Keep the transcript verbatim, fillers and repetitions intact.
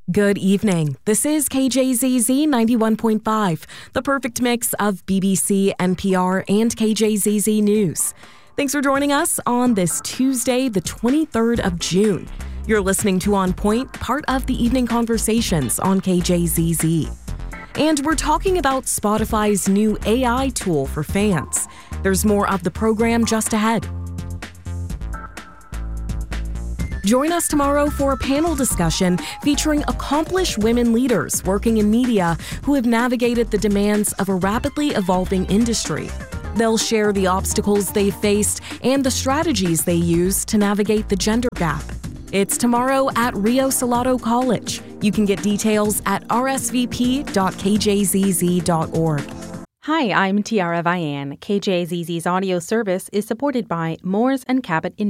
Good evening. This is K J Z Z ninety-one point five, the perfect mix of B B C, N P R, and K J Z Z News. Thanks for joining us on this Tuesday, the twenty-third of June. You're listening to On Point, part of the evening conversations on K J Z Z. And we're talking about Spotify's new A I tool for fans. There's more of the program just ahead. Join us tomorrow for a panel discussion featuring accomplished women leaders working in media who have navigated the demands of a rapidly evolving industry. They'll share the obstacles they faced and the strategies they use to navigate the gender gap. It's tomorrow at Rio Salado College. You can get details at r s v p dot k j z z dot org. Hi, I'm Tiara Vian. K J Z Z's audio service is supported by Moores and Cabot